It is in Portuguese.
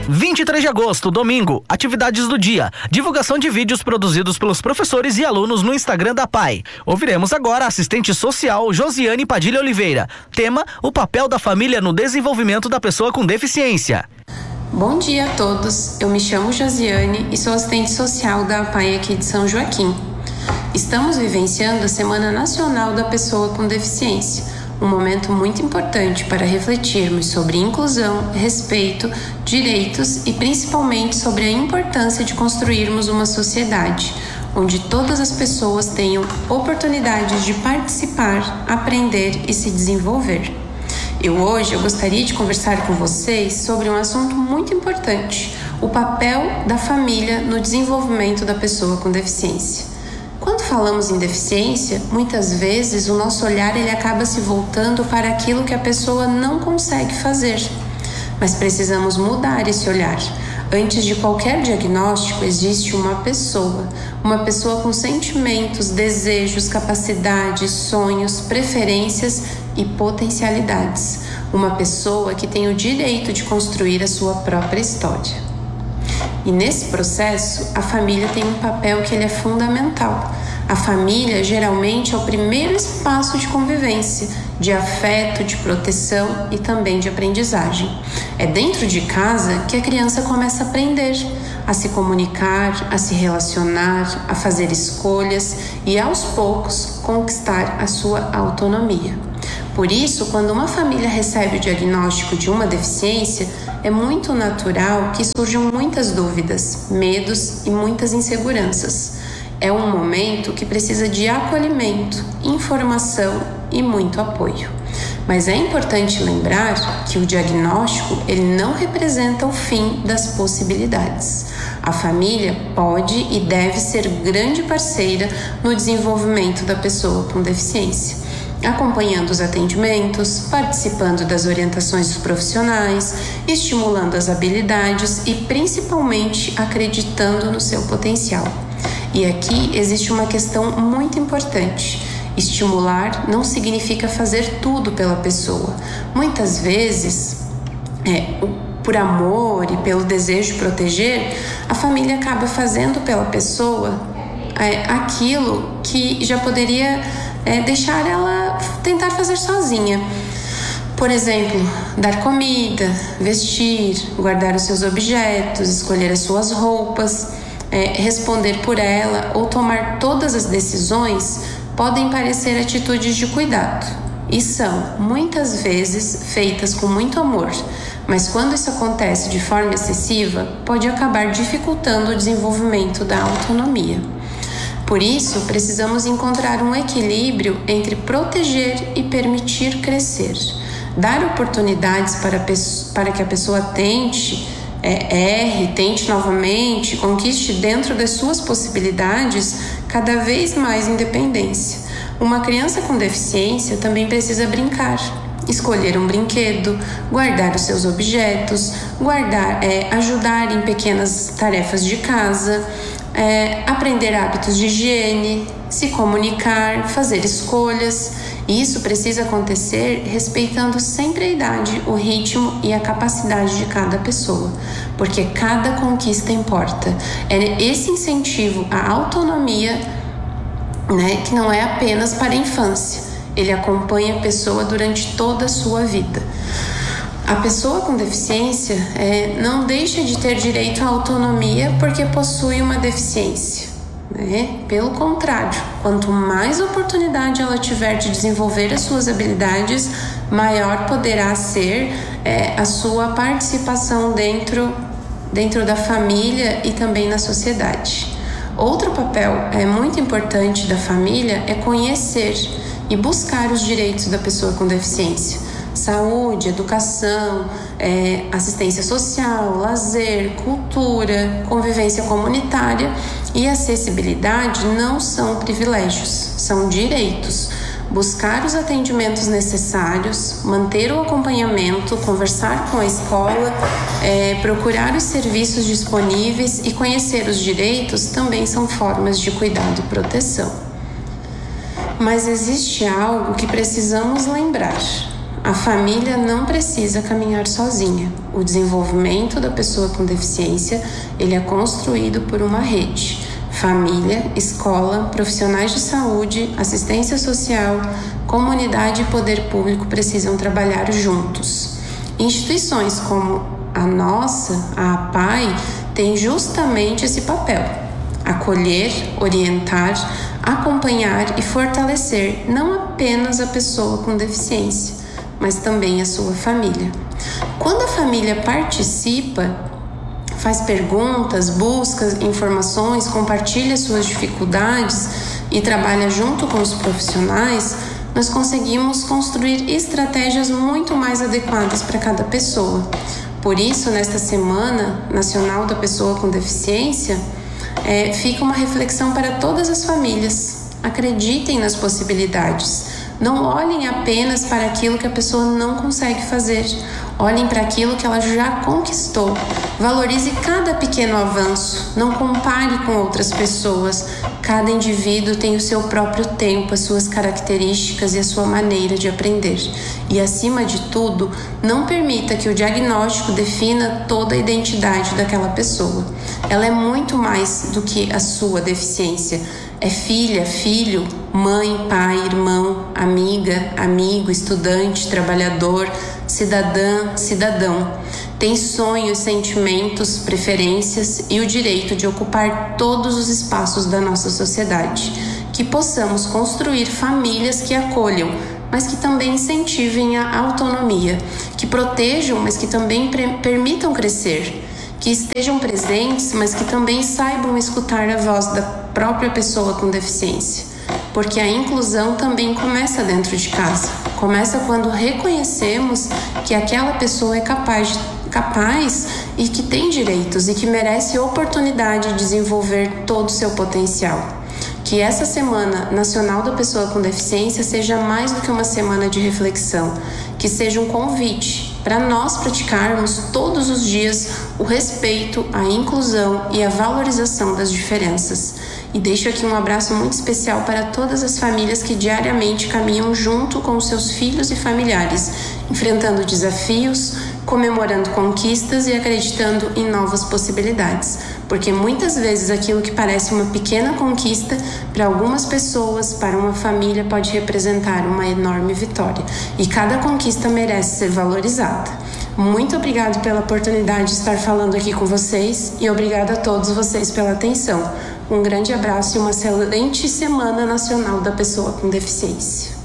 23 de agosto, domingo, atividades do dia, divulgação de vídeos produzidos pelos professores e alunos no Instagram da PAI. Ouviremos agora a assistente social Josiane Padilha Oliveira. Tema: o papel da família no desenvolvimento da pessoa com deficiência. Bom dia a todos, eu me chamo Josiane e sou assistente social da PAI aqui de São Joaquim. Estamos vivenciando a Semana Nacional da Pessoa com Deficiência, um momento muito importante para refletirmos sobre inclusão, respeito, direitos e principalmente sobre a importância de construirmos uma sociedade onde todas as pessoas tenham oportunidades de participar, aprender e se desenvolver. Hoje eu gostaria de conversar com vocês sobre um assunto muito importante, o papel da família no desenvolvimento da pessoa com deficiência. Quando falamos em deficiência, muitas vezes o nosso olhar ele acaba se voltando para aquilo que a pessoa não consegue fazer. Mas precisamos mudar esse olhar. Antes de qualquer diagnóstico, existe uma pessoa com sentimentos, desejos, capacidades, sonhos, preferências e potencialidades. Uma pessoa que tem o direito de construir a sua própria história. E nesse processo, a família tem um papel que ele é fundamental. A família geralmente é o primeiro espaço de convivência, de afeto, de proteção e também de aprendizagem. É dentro de casa que a criança começa a aprender, a se comunicar, a se relacionar, a fazer escolhas e aos poucos conquistar a sua autonomia. Por isso, quando uma família recebe o diagnóstico de uma deficiência, é muito natural que surjam muitas dúvidas, medos e muitas inseguranças. É um momento que precisa de acolhimento, informação e muito apoio. Mas é importante lembrar que o diagnóstico ele não representa o fim das possibilidades. A família pode e deve ser grande parceira no desenvolvimento da pessoa com deficiência, acompanhando os atendimentos, participando das orientações dos profissionais, estimulando as habilidades e principalmente acreditando no seu potencial. E aqui existe uma questão muito importante. Estimular não significa fazer tudo pela pessoa. Muitas vezes, por amor e pelo desejo de proteger, a família acaba fazendo pela pessoa aquilo que já poderia deixar ela tentar fazer sozinha. Por exemplo, dar comida, vestir, guardar os seus objetos, escolher as suas roupas, responder por ela ou tomar todas as decisões podem parecer atitudes de cuidado e são, muitas vezes, feitas com muito amor, mas quando isso acontece de forma excessiva, pode acabar dificultando o desenvolvimento da autonomia. Por isso, precisamos encontrar um equilíbrio entre proteger e permitir crescer. Dar oportunidades para que a pessoa tente, tente novamente, conquiste dentro das suas possibilidades cada vez mais independência. Uma criança com deficiência também precisa brincar, escolher um brinquedo, guardar os seus objetos, ajudar em pequenas tarefas de casa, aprender hábitos de higiene, se comunicar, fazer escolhas. E isso precisa acontecer respeitando sempre a idade, o ritmo e a capacidade de cada pessoa, porque cada conquista importa. É esse incentivo à autonomia, que não é apenas para a infância, ele acompanha a pessoa durante toda a sua vida. A pessoa com deficiência não deixa de ter direito à autonomia porque possui uma deficiência. Pelo contrário, quanto mais oportunidade ela tiver de desenvolver as suas habilidades, maior poderá ser a sua participação dentro da família e também na sociedade. Outro papel muito importante da família é conhecer e buscar os direitos da pessoa com deficiência. Saúde, educação, assistência social, lazer, cultura, convivência comunitária e acessibilidade não são privilégios, são direitos. Buscar os atendimentos necessários, manter o acompanhamento, conversar com a escola, procurar os serviços disponíveis e conhecer os direitos também são formas de cuidado e proteção. Mas existe algo que precisamos lembrar. a família não precisa caminhar sozinha. O desenvolvimento da pessoa com deficiência, ele é construído por uma rede. Família, escola, profissionais de saúde, assistência social, comunidade e poder público precisam trabalhar juntos. Instituições como a nossa, a APAE, têm justamente esse papel: acolher, orientar, acompanhar e fortalecer não apenas a pessoa com deficiência, mas também a sua família. Quando a família participa, faz perguntas, busca informações, compartilha suas dificuldades e trabalha junto com os profissionais, nós conseguimos construir estratégias muito mais adequadas para cada pessoa. Por isso, nesta Semana Nacional da Pessoa com Deficiência, fica uma reflexão para todas as famílias. Acreditem nas possibilidades. Não olhem apenas para aquilo que a pessoa não consegue fazer. Olhem para aquilo que ela já conquistou. Valorize cada pequeno avanço. Não compare com outras pessoas. Cada indivíduo tem o seu próprio tempo, as suas características e a sua maneira de aprender. E, acima de tudo, não permita que o diagnóstico defina toda a identidade daquela pessoa. Ela é muito mais do que a sua deficiência. É filha, filho, mãe, pai, irmão, amiga, amigo, estudante, trabalhador, cidadã, cidadão. Tem sonhos, sentimentos, preferências e o direito de ocupar todos os espaços da nossa sociedade. Que possamos construir famílias que acolham, mas que também incentivem a autonomia, que protejam, mas que também permitam crescer, que estejam presentes, mas que também saibam escutar a voz da própria pessoa com deficiência. Porque a inclusão também começa dentro de casa. Começa quando reconhecemos que aquela pessoa é capaz e que tem direitos e que merece oportunidade de desenvolver todo o seu potencial. Que essa Semana Nacional da Pessoa com Deficiência seja mais do que uma semana de reflexão, que seja um convite para nós praticarmos todos os dias o respeito, a inclusão e a valorização das diferenças. E deixo aqui um abraço muito especial para todas as famílias que diariamente caminham junto com os seus filhos e familiares, enfrentando desafios, comemorando conquistas e acreditando em novas possibilidades. Porque muitas vezes aquilo que parece uma pequena conquista, para algumas pessoas, para uma família, pode representar uma enorme vitória. E cada conquista merece ser valorizada. Muito obrigado pela oportunidade de estar falando aqui com vocês e obrigada a todos vocês pela atenção. Um grande abraço e uma excelente Semana Nacional da Pessoa com Deficiência.